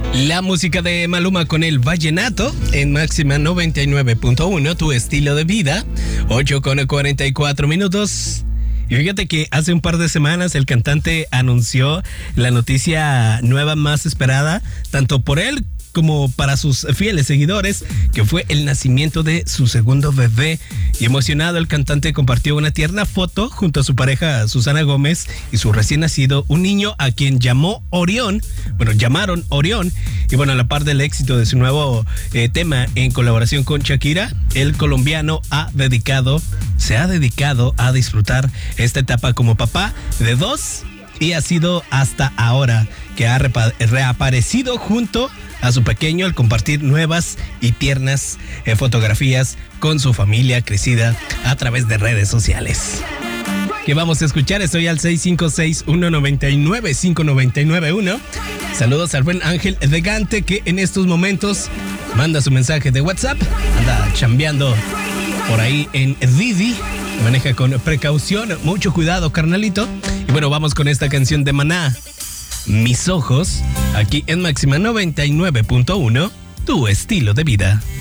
La música de Maluma con el vallenato en máxima 99.1, tu estilo de vida, 8:44. Y fíjate que hace un par de semanas el cantante anunció la noticia nueva más esperada, tanto por él como para sus fieles seguidores, que fue el nacimiento de su segundo bebé. Y emocionado, el cantante compartió una tierna foto junto a su pareja Susana Gómez y su recién nacido, un niño a quien llamaron Orión. Y bueno, a la par del éxito de su nuevo tema en colaboración con Shakira, el colombiano se ha dedicado a disfrutar esta etapa como papá de dos, y ha sido hasta ahora que ha reaparecido junto a su pequeño al compartir nuevas y tiernas fotografías con su familia crecida a través de redes sociales. ¿Qué vamos a escuchar? Estoy al 656-199-5991. Saludos al buen Ángel de Gante, que en estos momentos manda su mensaje de WhatsApp. Anda chambeando por ahí en Didi. Maneja con precaución. Mucho cuidado, carnalito. Y bueno, vamos con esta canción de Maná, Mis Ojos, aquí en máxima 99.1, tu estilo de vida.